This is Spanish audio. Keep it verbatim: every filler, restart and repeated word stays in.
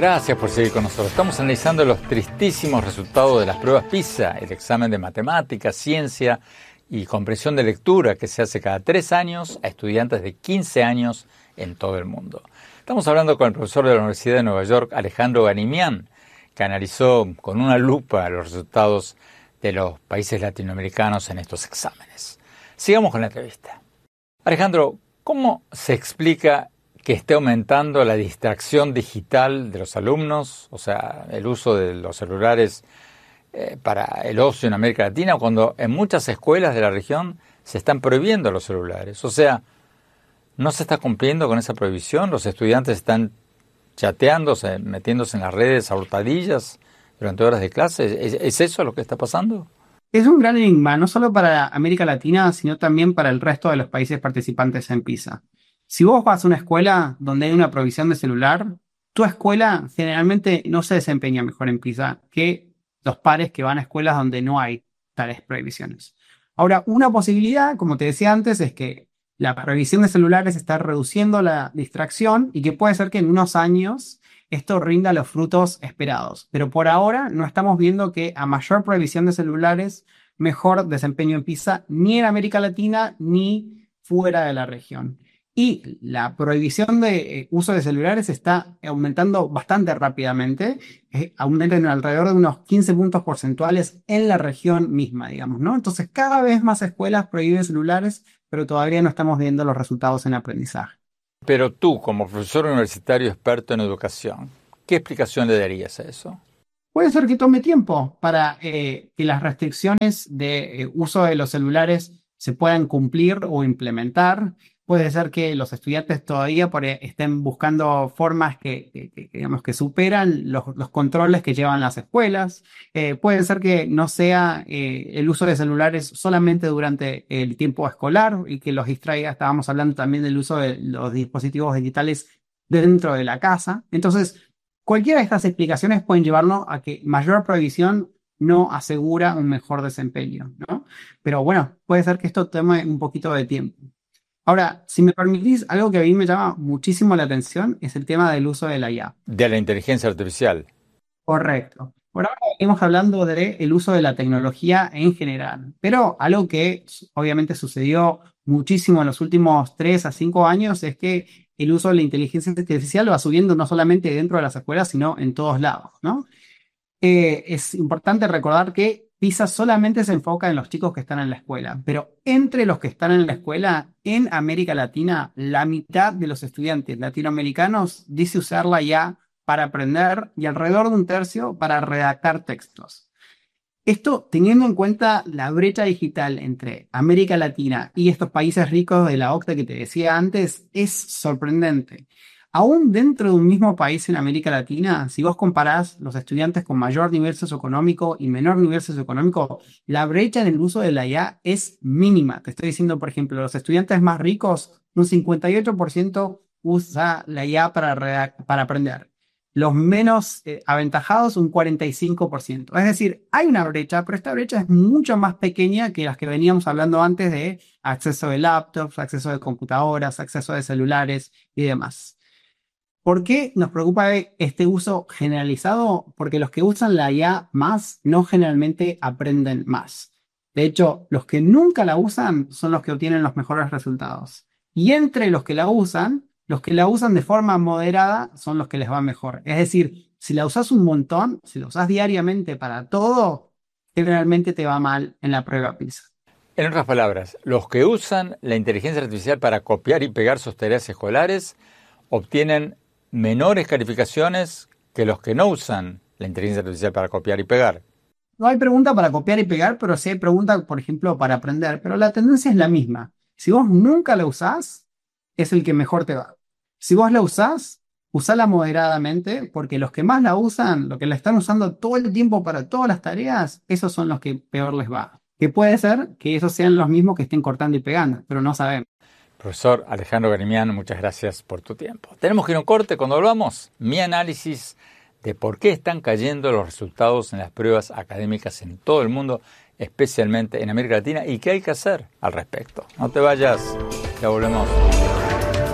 Gracias por seguir con nosotros. Estamos analizando los tristísimos resultados de las pruebas PISA, el examen de matemáticas, ciencia y comprensión de lectura que se hace cada tres años a estudiantes de quince años en todo el mundo. Estamos hablando con el profesor de la Universidad de Nueva York, Alejandro Ganimián, que analizó con una lupa los resultados de los países latinoamericanos en estos exámenes. Sigamos con la entrevista. Alejandro, ¿cómo se explica que esté aumentando la distracción digital de los alumnos, o sea, el uso de los celulares eh, para el ocio en América Latina, cuando en muchas escuelas de la región se están prohibiendo los celulares? O sea, ¿no se está cumpliendo con esa prohibición? ¿Los estudiantes están chateándose, metiéndose en las redes a hurtadillas durante horas de clase? ¿Es, es eso lo que está pasando? Es un gran enigma, no solo para América Latina, sino también para el resto de los países participantes en PISA. Si vos vas a una escuela donde hay una provisión de celular, tu escuela generalmente no se desempeña mejor en PISA que los pares que van a escuelas donde no hay tales prohibiciones. Ahora, una posibilidad, como te decía antes, es que la prohibición de celulares está reduciendo la distracción y que puede ser que en unos años esto rinda los frutos esperados. Pero por ahora no estamos viendo que a mayor prohibición de celulares, mejor desempeño en PISA, ni en América Latina ni fuera de la región. Y la prohibición de eh, uso de celulares está aumentando bastante rápidamente, eh, aumenta en alrededor de unos quince puntos porcentuales en la región misma, digamos, ¿no? Entonces, cada vez más escuelas prohíben celulares, pero todavía no estamos viendo los resultados en aprendizaje. Pero tú, como profesor universitario experto en educación, ¿qué explicación le darías a eso? Puede ser que tome tiempo para eh, que las restricciones de eh, uso de los celulares se puedan cumplir o implementar. Puede ser que los estudiantes todavía por, eh, estén buscando formas que, que, que, digamos, que superan los, los controles que llevan las escuelas. Eh, puede ser que no sea eh, el uso de celulares solamente durante el tiempo escolar y que los distraiga. Estábamos hablando también del uso de los dispositivos digitales dentro de la casa. Entonces, cualquiera de estas explicaciones pueden llevarnos a que mayor prohibición no asegura un mejor desempeño, ¿no? Pero bueno, puede ser que esto tome un poquito de tiempo. Ahora, si me permitís, algo que a mí me llama muchísimo la atención es el tema del uso de la I A. De la inteligencia artificial. Correcto. Por ahora venimos hablando del uso de la tecnología en general, pero algo que obviamente sucedió muchísimo en los últimos tres a cinco años es que el uso de la inteligencia artificial va subiendo no solamente dentro de las escuelas, sino en todos lados, ¿no? Eh, es importante recordar que PISA solamente se enfoca en los chicos que están en la escuela, pero entre los que están en la escuela, en América Latina, la mitad de los estudiantes latinoamericanos dice usarla ya para aprender y alrededor de un tercio para redactar textos. Esto teniendo en cuenta la brecha digital entre América Latina y estos países ricos de la OCDE que te decía antes, es sorprendente. Aún dentro de un mismo país en América Latina, si vos comparás los estudiantes con mayor nivel socioeconómico y menor nivel socioeconómico, la brecha en el uso de la I A es mínima. Te estoy diciendo, por ejemplo, los estudiantes más ricos, un cincuenta y ocho por ciento usa la I A para, para aprender. Los menos eh, aventajados, un cuarenta y cinco por ciento. Es decir, hay una brecha, pero esta brecha es mucho más pequeña que las que veníamos hablando antes de acceso de laptops, acceso de computadoras, acceso de celulares y demás. ¿Por qué nos preocupa este uso generalizado? Porque los que usan la I A más no generalmente aprenden más. De hecho, los que nunca la usan son los que obtienen los mejores resultados. Y entre los que la usan, los que la usan de forma moderada son los que les va mejor. Es decir, si la usas un montón, si la usas diariamente para todo, generalmente te va mal en la prueba PISA. En otras palabras, los que usan la inteligencia artificial para copiar y pegar sus tareas escolares obtienen menores calificaciones que los que no usan la inteligencia artificial para copiar y pegar. No hay pregunta para copiar y pegar, pero sí hay pregunta, por ejemplo, para aprender. Pero la tendencia es la misma. Si vos nunca la usás, es el que mejor te va. Si vos la usás, usala moderadamente, porque los que más la usan, los que la están usando todo el tiempo para todas las tareas, esos son los que peor les va. Que puede ser que esos sean los mismos que estén cortando y pegando, pero no sabemos. Profesor Alejandro Ganimián, muchas gracias por tu tiempo. Tenemos que ir a un corte. Cuando volvamos, mi análisis de por qué están cayendo los resultados en las pruebas académicas en todo el mundo, especialmente en América Latina, y qué hay que hacer al respecto. No te vayas, ya volvemos.